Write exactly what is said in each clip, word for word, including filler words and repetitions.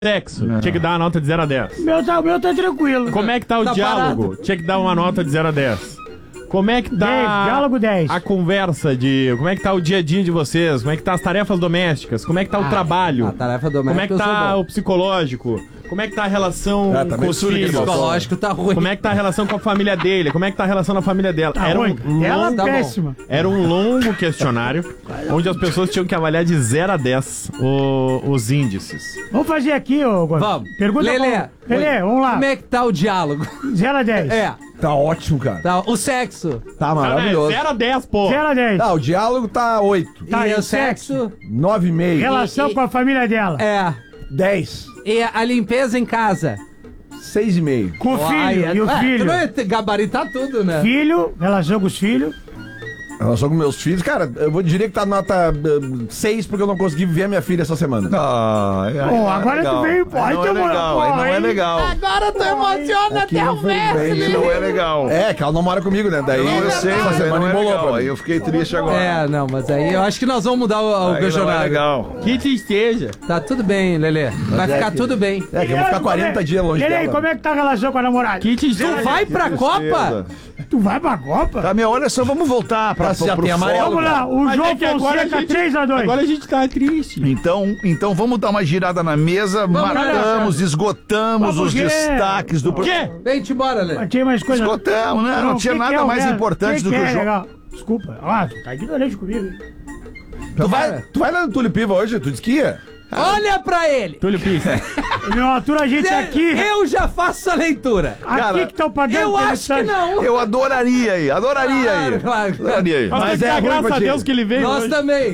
Sexo, não. Tinha que dar uma nota de zero a dez. Meu tá, meu tá tranquilo. Como é que tá o tá diálogo? parado. Tinha que dar uma nota de zero a dez. Como é que tá dez, diálogo dez. A conversa de... Como é que tá o dia a dia de vocês? Como é que tá as tarefas domésticas? Como é que tá o Ah, trabalho? A tarefa doméstica. Como é que tá o psicológico? Como é que tá a relação Ah, tá com os filhos? O psicológico tá ruim. Como é que tá a relação com a família dele? Como é que tá a relação na família dela? Tá Era um ruim. Ela longo- tá bom. péssima. Era um longo questionário onde as pessoas tinham que avaliar de zero a dez o- os índices. Vamos fazer aqui, ô Gordo. Vamos. Pergunta Lelê. pro... Lelê, vamos lá. Como é que tá o diálogo? zero a dez. É. Tá ótimo, cara. Tá, o sexo. Tá maravilhoso. zero a dez, pô. zero a dez. Tá, o diálogo tá oito. Tá, e e o o sexo? nove e meio. Relação E- e- com a família dela. É. dez. E a limpeza em casa? seis e meio. Com o filho. Ai, e o é, filho. Tu não ia ter- gabaritar tudo, né? Filho, relação com os filhos. Em relação com meus filhos, cara, eu vou dizer que tá nota seis porque eu não consegui ver a minha filha essa semana. Ah, aí, Pô, agora tu veio, pô. Aí Aí não é tu legal, aí não é legal. Agora tu emociona até o Aí não é legal. É, que ela não mora comigo, né? Daí Não, eu sei, essa mas aí semana não é embolou legal. pra Aí mim. eu fiquei triste agora. É, não, mas aí eu acho que nós vamos mudar o, o Aí não é questionário. legal. Que tristeza. Tá tudo bem, Lelê. Vai é ficar que- tudo bem. É, que eu vou ficar quarenta dias longe E aí, dela. como é que tá a relação com a namorada? Que tristeza. Tu vai pra Copa? Tu vai pra Copa? Tá, meu, olha só, vamos voltar pra, Pra se já pro tem amarelo. foco. Vamos lá, o Mas João é que agora a Fonseca gente- três a dois. Agora a gente tá triste. Então, então vamos dar uma girada na mesa, marcamos, esgotamos Vamos os ver. destaques do Quê? programa. Vem-te embora, Lelê. Mas tinha mais coisa. Esgotamos, né? Não, o tinha que nada que é o mais real? importante do que é o jogo. legal? Desculpa. Ah, tu tá ignorante comigo. hein? Tu vai, tu vai lá no Tulipiva hoje? Tu disse que ia? Olha pra ele. Túlio Pizza. Meu, atura a gente aqui. Eu já faço a leitura. Aqui Cara, que estão pagando. Eu pra ele acho que tá- não. Eu adoraria ir, adoraria Claro, ir. claro, claro. Adoraria ir. Mas, Mas tem que é dar ruim graças pra a ti. Deus que ele veio Nós hoje. também.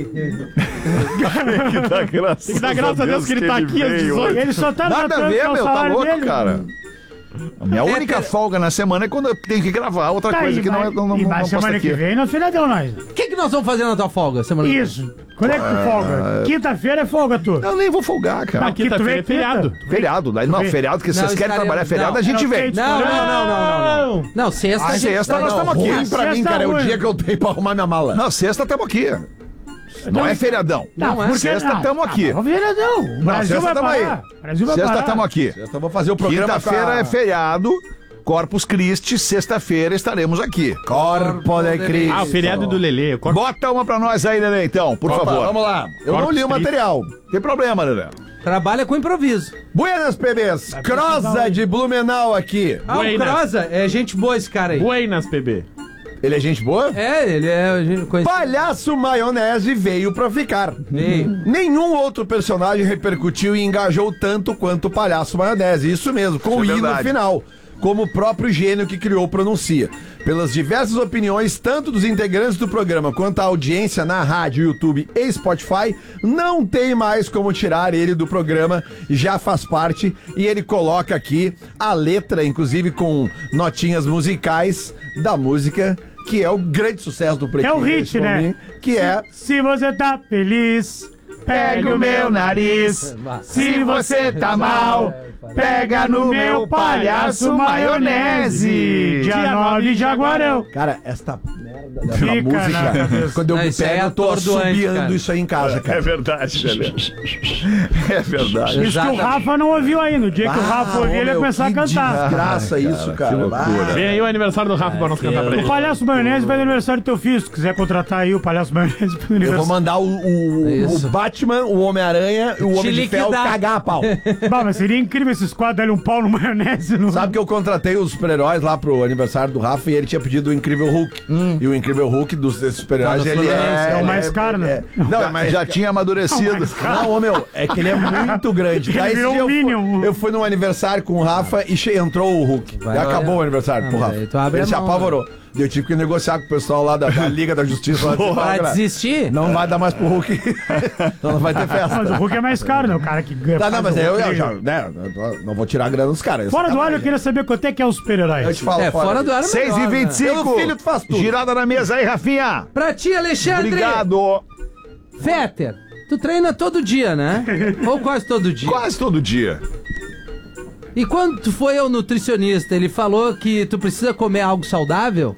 Tem que dar graças, Tem que dar graças a Deus que ele tá aqui às veio. dezoito. Ele só tá Nada a tratando ver, que é o meu, tá salário louco, dele. cara. A minha única folga na semana é quando eu tenho que gravar. Outra Tá, coisa e que não vai- é. Não, não, e não vai posso semana aqui. que vem nós feriadão nós. O que, que nós vamos fazer na tua folga semana que vem? Isso. Quando é que tu folga? Quinta-feira é folga, tu. Eu nem vou folgar, cara. Na Aqui tu quinta-feira vem é feriado. quinta. Feriado, daí não, vem. feriado, que Não, vocês querem estaremos- trabalhar feriado, não. a gente Não, vem. tem- Não, não, não, não, não, não. Não, sexta Ah, a gente sexta tá- nós não. estamos aqui. Ruim pra mim, Sexta cara, é o ruim. dia que eu tenho pra arrumar minha mala. Não, sexta estamos aqui. Não é feriadão. Não, Não é. porque- Sexta ah, estamos tá, aqui. mas feriadão. O Brasil sexta vai tamo parar. aí. O Brasil vai Sexta parar. estamos aqui. Eu vou fazer o programa Quinta-feira com a- é feriado. Corpus Christi, sexta-feira estaremos aqui. Corpo de Cristo. Ah, o feriado do Lelê. Eu corto- Bota uma pra nós aí, Lelê, então, por Opa, favor. vamos lá. Eu não Corpus li o Christi. material. Tem problema, Lelê. Trabalha com improviso. Buenas, P Bs. Crosa de Blumenau aqui. Ah, o Buenas. Crosa, é gente boa esse cara aí. Buenas, P B. Ele é gente boa? É, ele é gente conhecido. Palhaço Maionese veio pra ficar. Veio. Nenhum outro personagem repercutiu e engajou tanto quanto o Palhaço Maionese. Isso mesmo, com Isso o é i no verdade. final. Como o próprio gênio que criou pronuncia. Pelas diversas opiniões, tanto dos integrantes do programa quanto a audiência na rádio, YouTube e Spotify, não tem mais como tirar ele do programa, já faz parte. E ele coloca aqui a letra, inclusive com notinhas musicais da música, que é o grande sucesso do Pretinho. É o hit, nesse né? momento, Que é... Se você tá feliz, pega o meu nariz. Se você tá mal, pega no meu palhaço maionese. Dia nove de Jaguarão. Cara, esta merda da Fica música, na cabeça. quando eu Não, me isso aí pego, é eu tô atordoante, assobiando cara. isso aí em casa, cara. É verdade, Lelê. É verdade. Isso que o Rafa não ouviu ainda. O dia que o Rafa ouvir, ele ia começar a cantar. Desgraça isso, cara. que loucura. Vem aí o aniversário do Rafa pra nós cantar pra O ele. Palhaço Maionese vai no aniversário do teu filho. Se tu quiser contratar aí o Palhaço Maionese pro Eu vou aniversário. mandar o, o, Isso. o Batman, o Homem-Aranha e o Homem de Ferro liquidar. cagar a pau. Bah, mas seria incrível esses quadros darem um pau no maionese. No... Sabe que eu contratei os super-heróis lá pro aniversário do Rafa e ele tinha pedido o Incrível Hulk. E o Incrível Hulk dos desses super-heróis, Tá no ele Fluminense, é... é o ele mais caro, né? é- Não, Mas já tinha amadurecido. Não, ô meu, é que ele é muito grande. Ele Daí esse virou dia um eu, Minion. fui, eu fui num aniversário com o Rafa e che- entrou o Hulk. Vai, e acabou olha. o aniversário Ah, pro mas Rafa. aí tu abre Ele a se mão, apavorou. E eu tive que negociar com o pessoal lá da, da Liga da Justiça. Lá de São Paulo, Pra cara. desistir? Não vai dar mais pro Hulk. Então não vai ter Mas o festa. Hulk é mais caro, né? O cara que ganha. Tá, não, faz mas o eu, Hulk, eu já, ele- né, eu não vou tirar a grana dos caras. Fora do ar, eu Sacanagem. queria saber quanto é que é os Eu super-heróis. te falo É, fora do ar é seis e melhor, vinte e né? cinco. Pelo filho tu faz tudo. Girada na mesa aí, Rafinha. Pra ti, Alexandre. Obrigado. Fetter, tu treina todo dia, né? Ou quase todo dia. Quase todo dia. E quando tu foi ao nutricionista, ele falou que tu precisa comer algo saudável?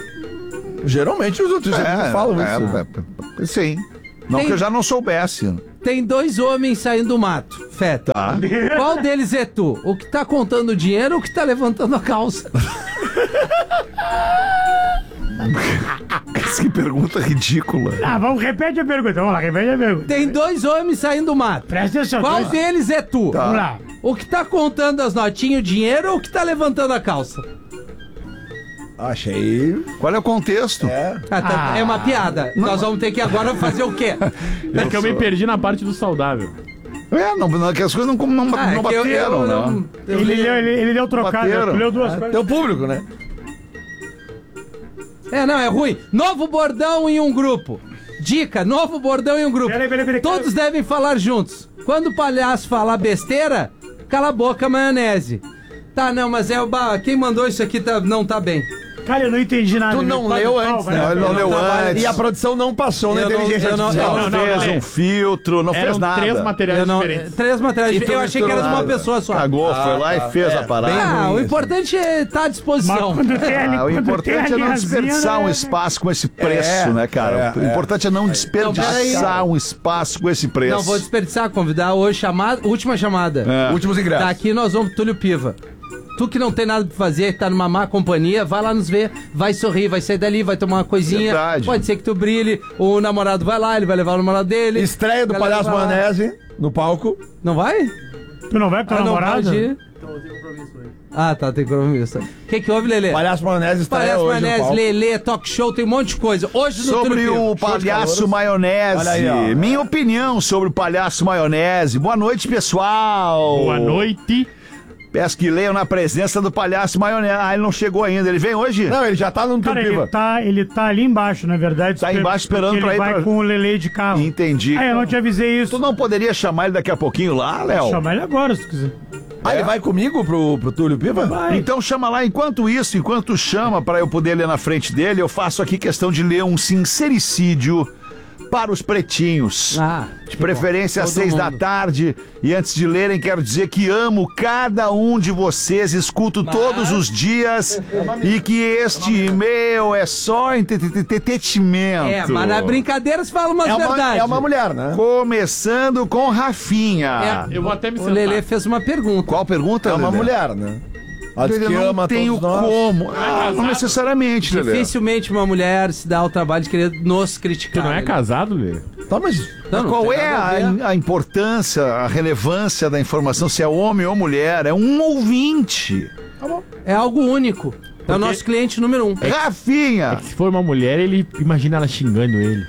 Geralmente os outros falam é, isso. é, é, sim. Não Tem- que eu já não soubesse. Tem dois homens saindo do mato, Feta. Tá. Qual deles é tu? O que tá contando o dinheiro ou o que tá levantando a calça? Que pergunta ridícula. Ah, vamos, repete a pergunta. Vamos lá, repete a pergunta. Tem dois homens saindo do mato. Presta atenção. Qual dois- deles é tu? Vamos lá. O que tá contando as notinhas, o dinheiro ou o que tá levantando a calça? Achei. Qual é o contexto? É. Ah, tá- Ah. É uma piada. Nós vamos ter que agora fazer o quê? É que eu me perdi na parte do saudável. É, não, não, que as coisas não, não, Ah, é não que eu- bateram, eu né? não- eu Ele, li- leu, ele, ele deu trocado. Bateram. Tu leu duas coisas. Teu público, né? É, não, é ruim. Novo bordão em um grupo. Dica, novo bordão em um grupo. Peraí, peraí, peraí. Todos devem falar juntos. Quando o palhaço falar besteira, cala a boca, maionese. Tá, não, mas é o... ba- Quem mandou isso aqui tá, não tá bem. Cara, eu não entendi nada. Tu Ele não paga leu o pau, antes, vai né? lá. Ele não leu antes. E a produção não passou na Eu não- inteligência eu não- artificial. eu Não, não, fez não, um filtro, não fez Eram nada. três materiais Eu não- diferentes. Três materiais. E tu Eu achei que era de uma misturou pessoa só. Cagou, foi lá e fez a parada. Ah, ruim o isso. importante é estar à Mas disposição. quando tem ali, Ah, o quando tem importante é a não linhazinha, desperdiçar né? um espaço com esse preço, É, né, cara? é, o importante é não desperdiçar peraí. um espaço com esse preço. Não vou desperdiçar, convidar hoje chamada, última chamada. É. Últimos ingressos. Daqui nós vamos pro Túlio Piva. Tu que não tem nada pra fazer, que tá numa má companhia, vai lá nos ver, vai sorrir, vai sair dali, vai tomar uma coisinha. Verdade. Pode ser que tu brilhe, o namorado vai lá, ele vai levar o namorado dele. Estreia do Galera Palhaço vai lá. Maionese no palco. Não vai? Tu não vai com tua Ah, não namorada? pode ir. Ah, tá, tem compromisso. O que que houve, Lelê? Palhaço Maionese estreia Parece hoje no maionese, palco. Lelê, talk show, tem um monte de coisa. Hoje no Sobre Túlio Piva. o palhaço maionese. Olha aí, ó. Minha opinião sobre o palhaço maionese. Boa noite, pessoal. Boa noite. Peço que leiam na presença do palhaço maionese. Ah, ele não chegou ainda. Ele vem hoje? Não, ele já tá no Cara, Tupiva. ele tá, ele tá ali embaixo, na verdade. Tá porque- embaixo esperando porque pra ele ir vai pra- com o Lelê de carro. Entendi. Ah, eu não te avisei isso. Tu não poderia chamar ele daqui a pouquinho lá, Léo? Chama ele agora, se tu quiser. Ah, ele vai comigo pro, pro Túlio Piva? Vai. Então chama lá. Enquanto isso, enquanto chama pra eu poder ler na frente dele, eu faço aqui questão de ler um sincericídio para os pretinhos. Ah, De preferência às Todo seis da mundo. tarde. E antes de lerem, quero dizer que amo cada um de vocês, escuto todos os dias e que este e-mail é só entretenimento. É, mas na brincadeira se fala umas É uma, verdades. é uma mulher, né? Começando com Rafinha. É. Eu vou até me O sentar. Lelê fez uma pergunta. Qual pergunta, É uma Lelê? mulher, né? Ela diz Lelê, que não ama tenho todos nós. como. Ah, não necessariamente, Lelê. Dificilmente uma mulher se dá ao trabalho de querer nos criticar. Tu não é Lelê. casado, Lê? Tá, mas Não, não Qual tem é nada a ver. a, a importância, a relevância da informação, se é homem ou mulher? É um ouvinte. É algo único. É o nosso cliente número um. Rafinha. Se for uma mulher, ele imagina ela xingando ele.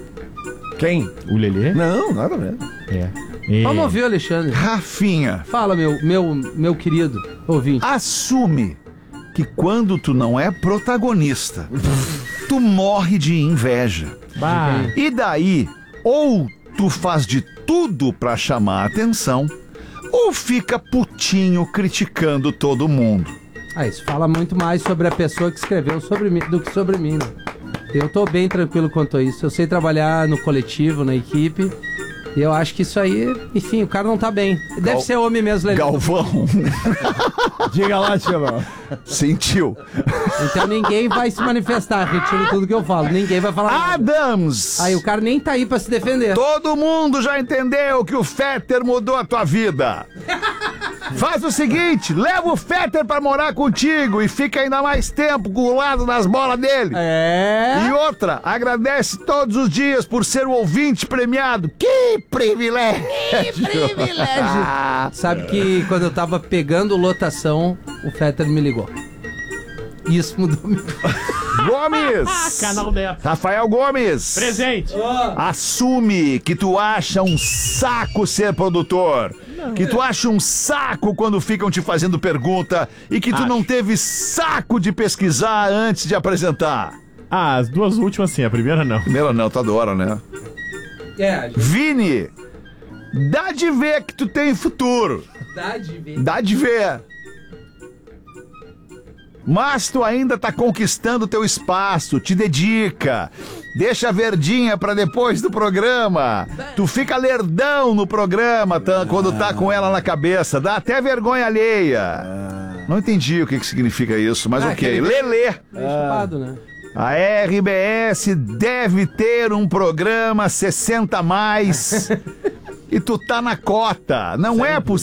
quem? O Lelê? Não, nada a ver. É. É. Vamos ouvir, Alexandre. Rafinha. Fala, meu, meu, meu querido ouvinte. Assume que quando tu não é protagonista, tu morre de inveja. Bah. E daí, ou tu faz de tudo pra chamar a atenção, ou fica putinho criticando todo mundo. Ah, isso fala muito mais sobre a pessoa que escreveu sobre mim do que sobre mim, né? Eu tô bem tranquilo quanto a isso. Eu sei trabalhar no coletivo, na equipe. E eu acho que isso aí, enfim, o cara não tá bem. Deve Gal- ser homem mesmo, Lelê. Galvão Diga lá, Tchela. sentiu. Então ninguém vai se manifestar. Retiro tudo que eu falo. Ninguém vai falar nada. Adams! Aí o cara nem tá aí pra se defender. Todo mundo já entendeu que o Fetter mudou a tua vida. Faz o seguinte, leva o Fetter pra morar contigo e fica ainda mais tempo colado nas bolas dele. É. E outra, agradece todos os dias por ser o ouvinte premiado. Que privilégio! Que privilégio. Sabe que quando eu tava pegando lotação, o Fetter me ligou. Isso mudou meu... Gomes! Canal dez. Rafael Gomes! Presente. Assume que tu acha um saco ser produtor. Que tu acha um saco quando ficam te fazendo pergunta e que tu Acho. não teve saco de pesquisar antes de apresentar. Ah, as duas últimas sim, a primeira não. Primeira não, tá da hora, né? É, Vini, dá de ver que tu tem futuro. verdade, velho. Dá de ver. Mas tu ainda tá conquistando teu espaço, te dedica. Deixa a verdinha pra depois do programa. Tu fica lerdão no programa tá, quando tá com ela na cabeça. Dá até vergonha alheia. Não entendi o que, que significa isso, mas Ah, ok. aquele- Lelê. Meio chupado, né? A R B S deve ter um programa sessenta mais e tu tá na cota. Não é possível.